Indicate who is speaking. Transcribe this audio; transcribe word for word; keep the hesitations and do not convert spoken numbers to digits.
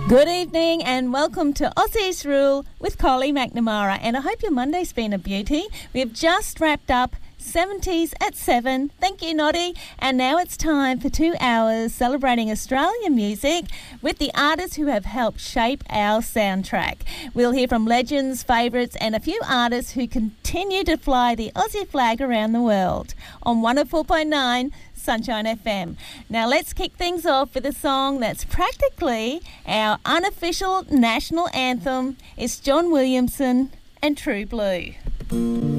Speaker 1: Good evening and welcome to Aussies Rule with Collie McNamara, and I hope your Monday's been a beauty. We've just wrapped up seventies at seven. Thank you, Noddy. And now it's time for two hours celebrating Australian music with the artists who have helped shape our soundtrack. We'll hear from legends, favourites and a few artists who continue to fly the Aussie flag around the world on one oh four point nine Sunshine F M. Now let's kick things off with a song that's practically our unofficial national anthem. It's John Williamson and True Blue.